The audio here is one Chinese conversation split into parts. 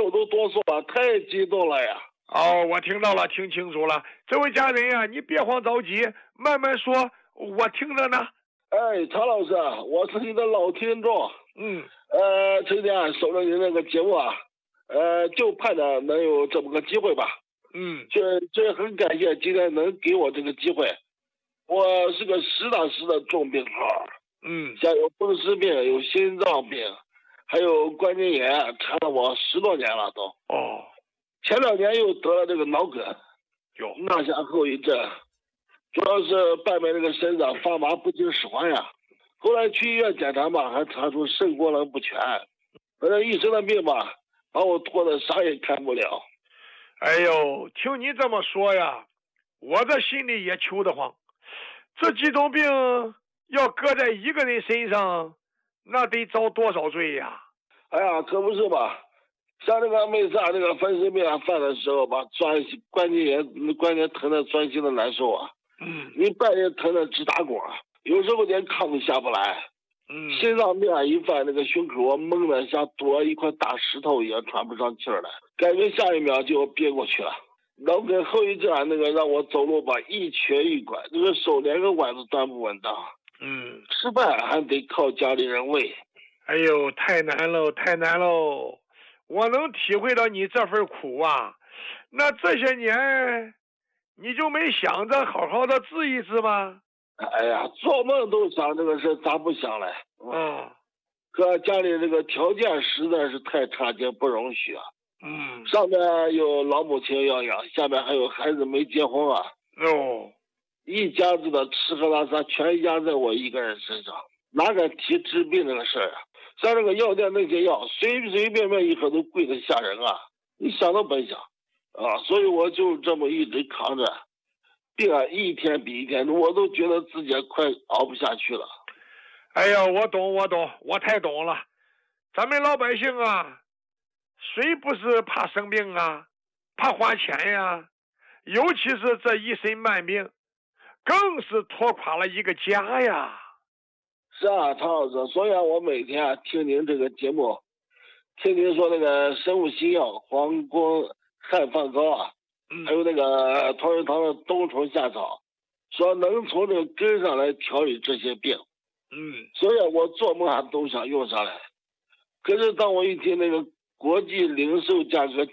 手都哆嗦了，太激动了呀！ 哦，我听到了，听清楚了。这位家人呀，你别慌着急，慢慢说，我听着呢。 哎，常老师，我是你的老听众。 嗯， 今天收了你那个节目啊，就盼着能有这么个机会吧。 嗯， 这很感谢今天能给我这个机会。我是个实打实的重病号，像有风湿病，有心脏病，还有关节炎，缠了我10多年了都。 哦， 前2年又得了这个脑梗， 有落下后遗症，主要是半边这个身子发麻不听使唤呀。后来去医院检查吧，还查出肾功能不全。反正医生的命吧，把我拖得啥也看不了。 哎呦，听你这么说呀，我这心里也揪得慌。这几种病要搁在一个人身上，那得遭多少罪呀？ 哎呀，可不是吧？像这个每次这个风湿病犯的时候吧，关节疼的钻心的难受啊。你半夜疼的直打滚，有时候连炕都下不来。心脏病一犯，那个胸口闷得像多一块大石头一样，喘不上气儿来，感觉下一秒就要憋过去了。脑梗后遗症那个让我走路吧一瘸一拐，这个手连个碗都端不稳当。吃饭还得靠家里人喂。 哎呦，太难喽，太难喽！我能体会到你这份苦啊。那这些年你就没想着好好的治一治吗？ 哎呀，做梦都想这个事，咋不想嘞？可家里这个条件实在是太差劲，不容许啊。上面有老母亲要养，下面还有孩子没结婚啊。一家子的吃喝拉撒全压在我一个人身上，哪敢提治病这个事儿啊？像这个药店那些药，随随便便一盒都贵得吓人啊！你想都甭想啊！所以我就这么一直扛着，病啊一天比一天，我都觉得自己快熬不下去了。 哎呀，我懂，我太懂了。咱们老百姓啊，谁不是怕生病啊，怕花钱呀？尤其是这一身慢病，更是拖垮了一个家呀。 是啊，常老师，所以我每天听您这个节目，听您说那个生物新药黄光汉方膏啊，还有那个同仁堂的冬虫夏草，说能从这个根上来调理这些病。所以我做梦都想用上来。可是当我一听那个国际零售价格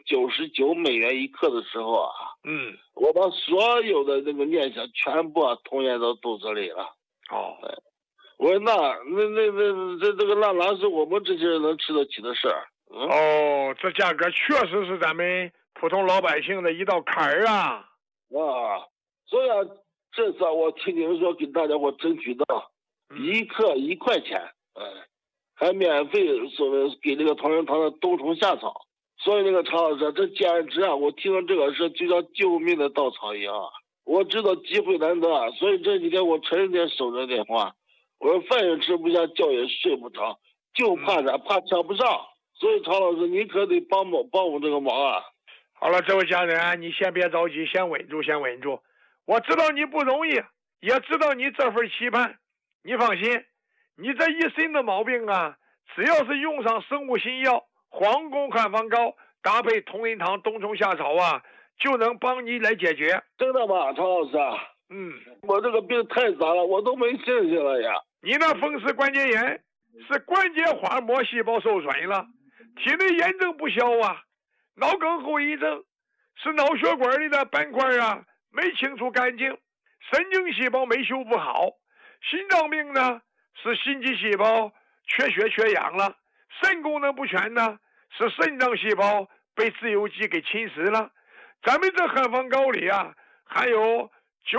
$99一克的时候啊，我把所有的那个念想全部吞咽到肚子里了。我说这个哪是我们这些人能吃得起的事儿？ 这价格确实是咱们普通老百姓的一道坎儿啊！ 所以这次我听你们说给大家伙争取到1克1块钱，还免费给这个同仁堂的冬虫夏草。所以那个常老师，这简直啊！我听到这个事就像救命的稻草一样啊！我知道机会难得啊，所以这几天我成天守着电话。我说饭也吃不下，觉也睡不着，就怕抢不上。所以常老师，你可得帮我这个忙啊！ 好了，这位家人，你先别着急，先稳住。我知道你不容易，也知道你这份期盼。你放心，你这一身的毛病啊，只要是用上生物新药黄宫汉方膏，搭配同仁堂冬虫夏草啊，就能帮你来解决。 真的吗，常老师？我这个病太杂了，我都没信心了呀。 你那风湿关节炎是关节滑膜细胞受损了，体内炎症不消啊。脑梗后遗症是脑血管里的斑块啊没清除干净，神经细胞没修复好。心脏病呢是心肌细胞缺血缺氧了，肾功能不全呢是肾脏细胞被自由基给侵蚀了。咱们这汉方膏里啊含有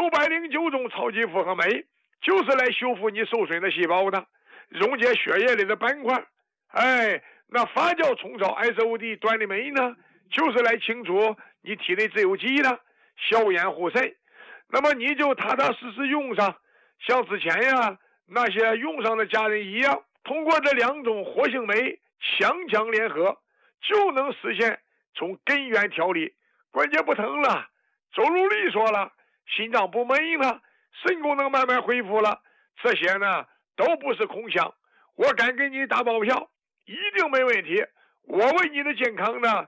909种超级复合酶，就是来修复你受损的细胞的，溶解血液里的斑块。那发酵虫草 SOD 端粒酶呢，就是来清除你体内自由基的，消炎护肾。那么你就踏踏实实用上，像之前呀那些用上的家人一样，通过这2种活性酶强联合，就能实现从根源调理，关节不疼了，走路利索了，心脏不闷了，肾功能慢慢恢复了。这些呢都不是空想，我敢给你打包票，一定没问题。我为你的健康呢